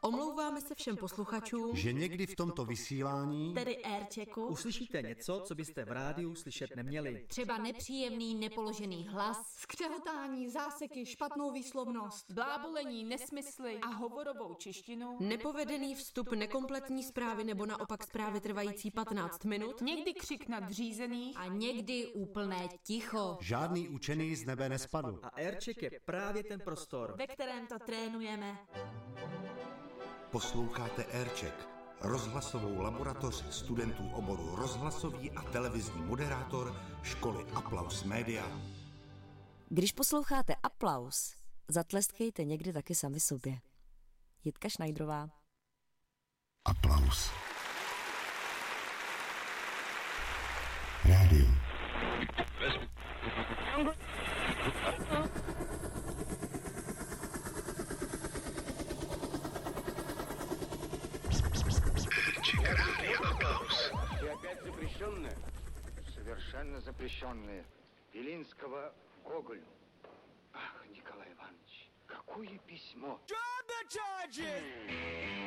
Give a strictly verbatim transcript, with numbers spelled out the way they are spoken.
Omlouváme se všem posluchačům, že někdy v tomto vysílání, tedy airchecku, uslyšíte něco, co byste v rádiu slyšet neměli. třeba nepříjemný nepoložený hlas, skřehotání, záseky, špatnou výslovnost, blábolení, nesmysly a hovorovou češtinu, nepovedený vstup, nekompletní zprávy nebo naopak zprávy trvající patnáct minut, někdy křik nadřízených a někdy úplné ticho, žádný učený z nebe nespadl. A aircheck je právě ten prostor, ve kterém to trénujeme. Posloucháte aircheck, rozhlasovou laboratoř studentů oboru rozhlasový a televizní moderátor školy Applaus Media. Když posloucháte Applaus, zatleskejte někdy taky sami sobě. Jitka Šnajdrová. Applaus. Rádio. И опять запрещенное? Совершенно запрещенное. Белинского Гоголю. Ах, Николай Иванович, какое письмо!